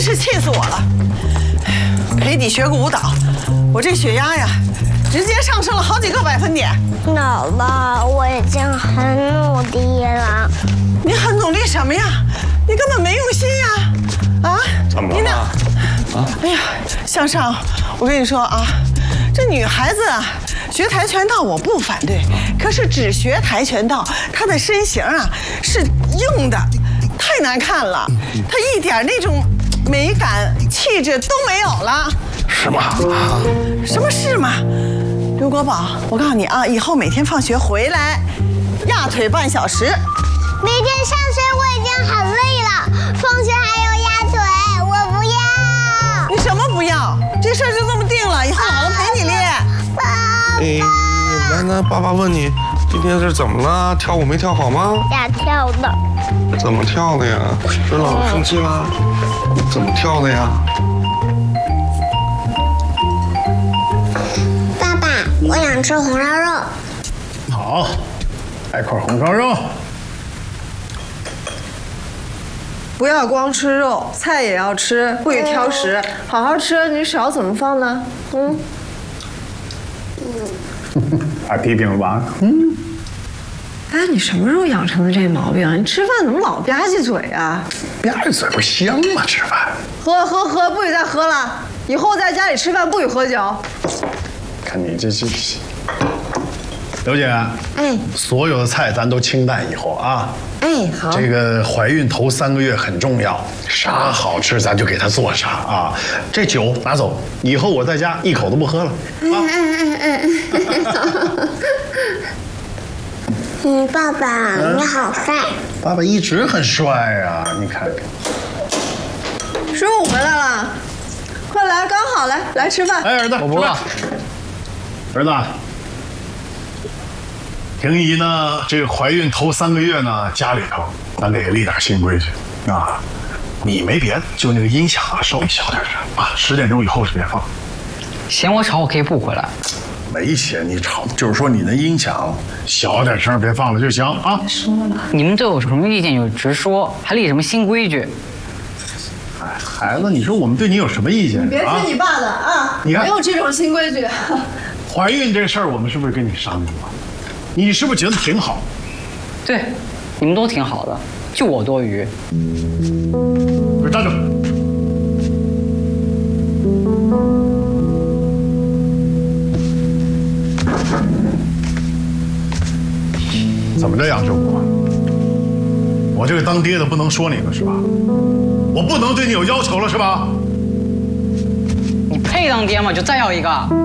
是气死我了！陪你学个舞蹈，我这血压呀，直接上升了好几个百分点。 姥姥，我已经很努力了。 你很努力什么呀？你根本没用心呀！啊？ 怎么了？ 啊？哎呀，向上，我跟你说啊，这女孩子啊，学跆拳道我不反对，可是只学跆拳道，她的身形啊是硬的，太难看了，她一点那种美感、气质都没有了。 是吗？ 什么是吗？刘国宝，我告诉你啊，以后每天放学回来，压腿半小时。 每天上学我已经很累了，放学还要压腿，我不要。 你什么不要？这事儿就这么定了，以后姥姥陪你练。 那爸爸问你，今天是怎么了？跳舞没跳好吗？ 假跳的。 怎么跳的呀？是姥姥生气了？怎么跳的呀？ 爸爸，我想吃红烧肉。 好，来块红烧肉。 不要光吃肉，菜也要吃，不许挑食，好好吃。你少怎么放呢？ 还批评了吧？ 哎，你什么时候养成的这毛病啊？你吃饭怎么老吧唧嘴啊？ 吧唧嘴不香吗？吃饭。 喝，不许再喝了。以后在家里吃饭不许喝酒。 看你这刘姐，所有的菜咱都清淡以后啊。 好。 这个怀孕头3个月很重要，啥好吃咱就给她做啥啊。这酒拿走，以后我在家一口都不喝了。 爸爸，你好帅。 爸爸一直很帅啊，你看。 师傅回来了，快来，刚好来吃饭。 哎，儿子， 我不饿。 儿子，婷姨呢？这个怀孕头3个月呢，家里头咱得立点新规矩啊。你没别的，就那个音响啊，稍微小点声啊。10点钟以后是别放。 嫌我吵，我可以不回来。 没嫌你吵，就是说你的音响小点声，别放了就行啊。 说了，你们对我有什么意见就直说，还立什么新规矩？ 哎，孩子，你说我们对你有什么意见？ 别听你爸的啊！ 你看没有这种新规矩。 怀孕这事儿，我们是不是跟你商量过？你是不是觉得挺好？ 对，你们都挺好的，就我多余。 不是，站住！怎么着，杨志武？我这个当爹的不能说你了是吧？我不能对你有要求了是吧？ 你配当爹吗？就再要一个。